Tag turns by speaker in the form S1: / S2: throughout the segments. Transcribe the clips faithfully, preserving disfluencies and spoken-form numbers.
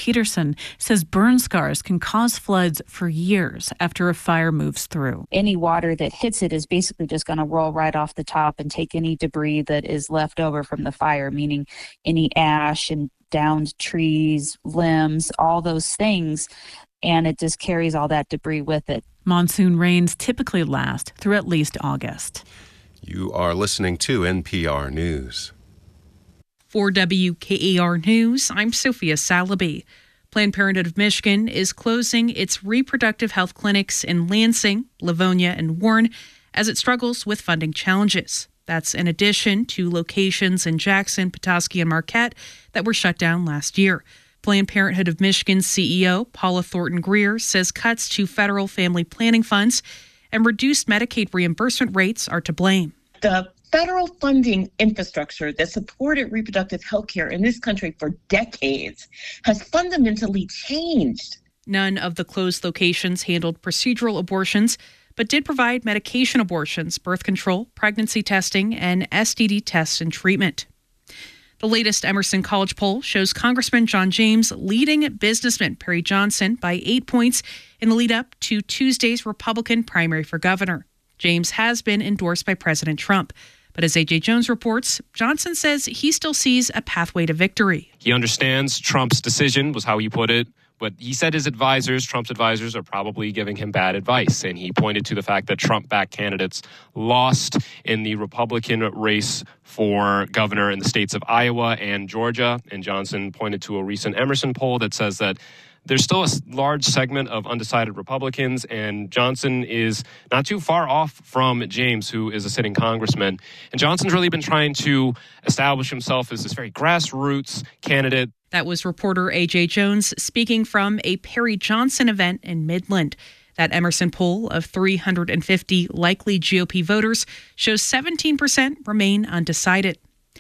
S1: Peterson says burn scars can cause floods for years after a fire moves through.
S2: Any water that hits it is basically just going to roll right off the top and take any debris that is left over from the fire, meaning any ash and downed trees, limbs, all those things, and it just carries all that debris with it.
S1: Monsoon rains typically last through at least August.
S3: You are listening to N P R News.
S4: For W K A R News, I'm Sophia Salaby. Planned Parenthood of Michigan is closing its reproductive health clinics in Lansing, Livonia, and Warren as it struggles with funding challenges. That's in addition to locations in Jackson, Petoskey, and Marquette that were shut down last year. Planned Parenthood of Michigan's C E O, Paula Thornton Greer, says cuts to federal family planning funds and reduced Medicaid reimbursement rates are to blame.
S5: The federal funding infrastructure that supported reproductive health care in this country for decades has fundamentally changed.
S4: None of the closed locations handled procedural abortions, but did provide medication abortions, birth control, pregnancy testing, and S T D tests and treatment. The latest Emerson College poll shows Congressman John James leading businessman Perry Johnson by eight points in the lead up to Tuesday's Republican primary for governor. James has been endorsed by President Trump. But as A J Jones reports, Johnson says he still sees a pathway to victory.
S6: He understands Trump's decision, was how he put it. But he said his advisors, Trump's advisors, are probably giving him bad advice. And he pointed to the fact that Trump-backed candidates lost in the Republican race for governor in the states of Iowa and Georgia. And Johnson pointed to a recent Emerson poll that says that there's still a large segment of undecided Republicans, and Johnson is not too far off from James, who is a sitting congressman. And Johnson's really been trying to establish himself as this very grassroots candidate.
S4: That was reporter A J Jones speaking from a Perry Johnson event in Midland. That Emerson poll of three hundred fifty likely G O P voters shows seventeen percent remain undecided.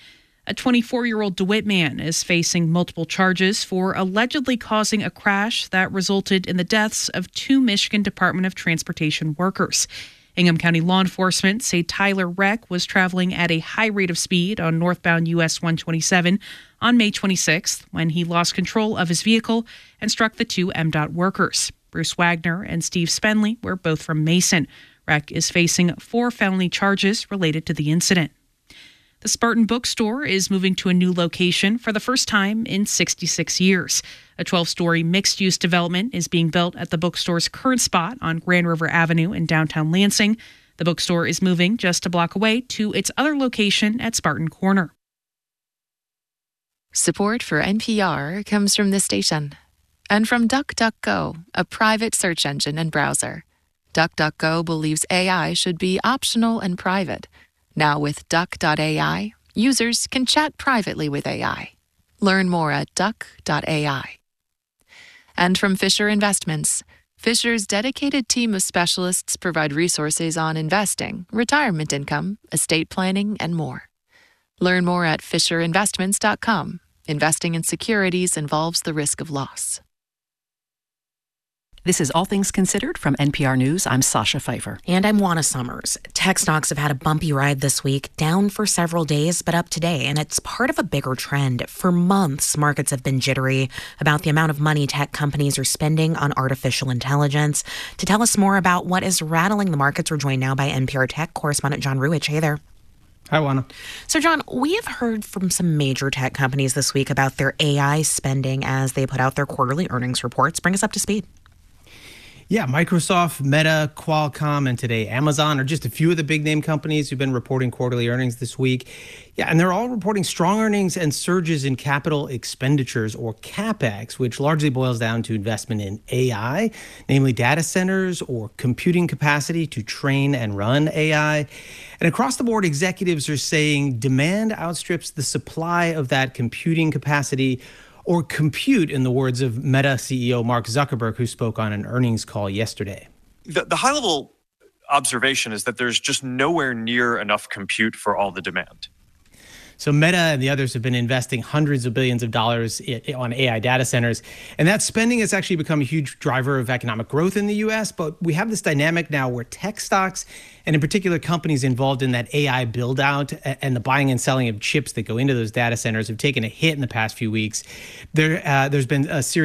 S4: A twenty-four-year-old DeWitt man is facing multiple charges for allegedly causing a crash that resulted in the deaths of two Michigan Department of Transportation workers. Ingham County law enforcement say Tyler Reck was traveling at a high rate of speed on northbound U S one twenty-seven on May twenty-sixth when he lost control of his vehicle and struck the two M DOT workers. Bruce Wagner and Steve Spenley were both from Mason. Reck is facing four felony charges related to the incident. The Spartan Bookstore is moving to a new location for the first time in sixty-six years. A twelve-story mixed-use development is being built at the bookstore's current spot on Grand River Avenue in downtown Lansing. The bookstore is moving just a block away to its other location at Spartan Corner.
S7: Support for N P R comes from this station and from DuckDuckGo, a private search engine and browser. DuckDuckGo believes A I should be optional and private. Now with Duck dot A I, users can chat privately with A I. Learn more at Duck dot A I. And from Fisher Investments, Fisher's dedicated team of specialists provide resources on investing, retirement income, estate planning, and more. Learn more at fisher investments dot com. Investing in securities involves the risk of loss.
S8: This is All Things Considered from N P R News. I'm Sasha Pfeiffer.
S9: And I'm Juana Summers. Tech stocks have had a bumpy ride this week, down for several days, but up today. And it's part of a bigger trend. For months, markets have been jittery about the amount of money tech companies are spending on artificial intelligence. To tell us more about what is rattling the markets, we're joined now by N P R Tech correspondent John Ruwitch. Hey there.
S10: Hi, Juana.
S9: So, John, we have heard from some major tech companies this week about their A I spending as they put out their quarterly earnings reports. Bring us up to speed.
S10: Yeah, Microsoft, Meta, Qualcomm, and today Amazon are just a few of the big name companies who've been reporting quarterly earnings this week. Yeah, and they're all reporting strong earnings and surges in capital expenditures, or CapEx, which largely boils down to investment in A I, namely data centers or computing capacity to train and run A I. And across the board, executives are saying demand outstrips the supply of that computing capacity, or compute, in the words of Meta C E O Mark Zuckerberg, who spoke on an earnings call yesterday.
S11: The, the high-level observation is that there's just nowhere near enough compute for all the demand.
S10: So Meta and the others have been investing hundreds of billions of dollars on A I data centers. And that spending has actually become a huge driver of economic growth in the U S. But we have this dynamic now where tech stocks, and in particular companies involved in that A I build out and the buying and selling of chips that go into those data centers, have taken a hit in the past few weeks. There, uh, there's been a series